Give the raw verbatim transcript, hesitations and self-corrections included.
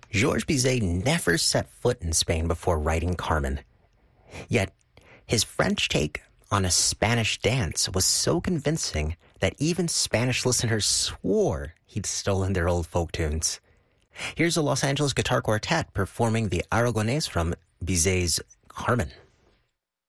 Georges Bizet never set foot in Spain before writing Carmen. Yet, his French take on a Spanish dance was so convincing that even Spanish listeners swore he'd stolen their old folk tunes. Here's a Los Angeles guitar quartet performing the Aragonés from Bizet's Carmen.